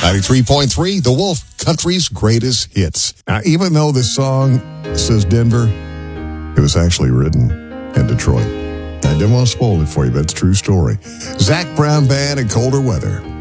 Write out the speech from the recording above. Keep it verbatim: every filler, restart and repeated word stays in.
ninety-three point three, The Wolf, country's greatest hits. Now, even though this song says Denver, it was actually written in Detroit. I didn't want to spoil it for you, but it's a true story. Zac Brown Band and Colder Weather.